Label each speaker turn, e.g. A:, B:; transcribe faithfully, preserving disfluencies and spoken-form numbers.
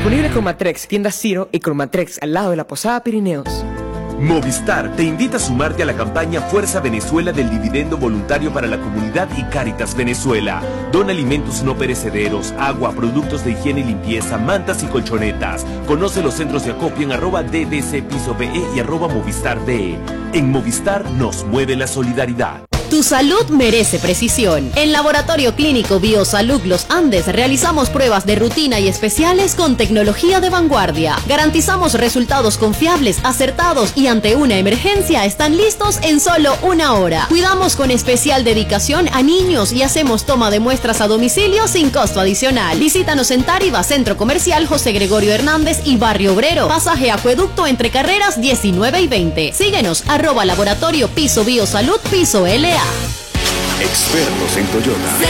A: Disponible con Matrex, tienda Ciro y con Matrex al lado de la Posada Pirineos.
B: Movistar te invita a sumarte a la campaña Fuerza Venezuela del dividendo voluntario para la comunidad y Cáritas Venezuela. Dona alimentos no perecederos, agua, productos de higiene y limpieza, mantas y colchonetas. Conoce los centros de acopio en arroba D D C Piso B E y arroba Movistar D E. En Movistar nos mueve la solidaridad.
C: Tu salud merece precisión. En Laboratorio Clínico Biosalud Los Andes realizamos pruebas de rutina y especiales con tecnología de vanguardia. Garantizamos resultados confiables, acertados y ante una emergencia están listos en solo una hora. Cuidamos con especial dedicación a niños y hacemos toma de muestras a domicilio sin costo adicional. Visítanos en Táriba, Centro Comercial José Gregorio Hernández y Barrio Obrero. Pasaje Acueducto entre carreras diecinueve y veinte. Síguenos, arroba Laboratorio Piso Biosalud Piso L A.
D: Expertos en Toyota.